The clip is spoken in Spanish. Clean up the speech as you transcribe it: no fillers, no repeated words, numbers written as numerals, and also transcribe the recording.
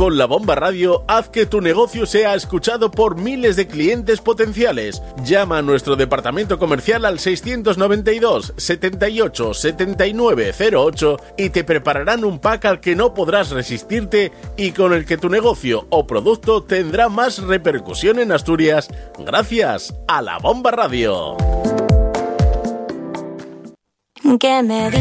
Con La Bomba Radio, haz que tu negocio sea escuchado por miles de clientes potenciales. Llama a nuestro departamento comercial al 692 78 79 08 y te prepararán un pack al que no podrás resistirte y con el que tu negocio o producto tendrá más repercusión en Asturias gracias a La Bomba Radio. ¿Qué me